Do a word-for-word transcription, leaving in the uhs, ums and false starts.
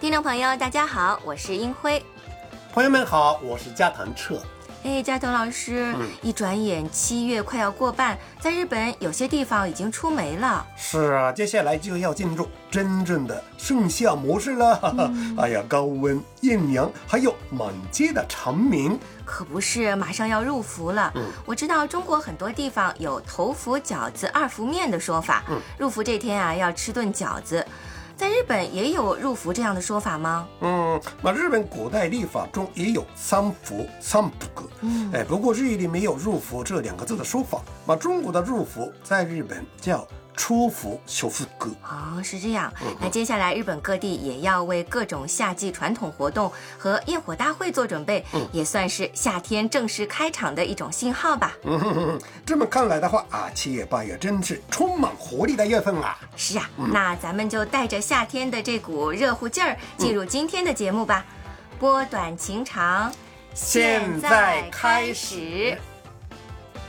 听众朋友大家好，我是英辉。 朋友们好，我是加藤彻。 哎，加藤老师、嗯、一转眼七月快要过半，在日本有些地方已经出梅了。 是啊，接下来就要进入真正的盛夏模式了、嗯、哎呀，高温艳阳还有满街的长鸣， 可不是马上要入伏了、嗯、我知道中国很多地方有头伏饺子二伏面的说法、嗯、入伏这天啊要吃顿饺子。在日本也有入伏这样的说法吗？ 嗯，那日本古代历法中也有三伏三伏、嗯、哎，不过日语里没有入伏这两个字的说法。那中国的入伏在日本叫出伏修复歌。 哦，是这样、嗯、那接下来日本各地也要为各种夏季传统活动和焰火大会做准备、嗯、也算是夏天正式开场的一种信号吧。 嗯哼哼，这么看来的话啊，七月八月真是充满活力的月份啊。 是啊、嗯、那咱们就带着夏天的这股热乎劲儿进入今天的节目吧、嗯、拨短情长， 现在开始。